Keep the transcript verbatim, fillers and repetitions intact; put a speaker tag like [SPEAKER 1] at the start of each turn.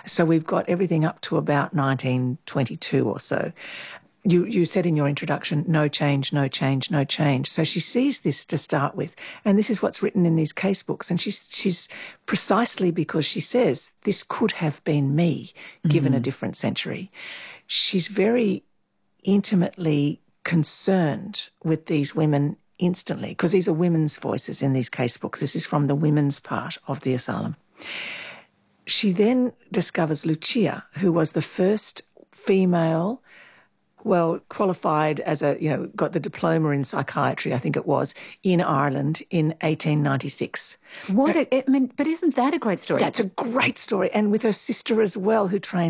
[SPEAKER 1] So we've got everything up to about nineteen twenty-two or so. You, you said in your introduction, no change, no change, no change. So she sees this to start with, and this is what's written in these case books. And she's, she's precisely because she says this could have been me, given mm-hmm. a different century. She's very intimately concerned with these women instantly, because these are women's voices in these case books. This is from the women's part of the asylum. She then discovers Lucia, who was the first female, well, qualified as a, you know, got the diploma in psychiatry, I think it was, in Ireland in eighteen ninety-six.
[SPEAKER 2] What, a, I mean, but isn't that a great story?
[SPEAKER 1] That's a great story. And with her sister as well, who trained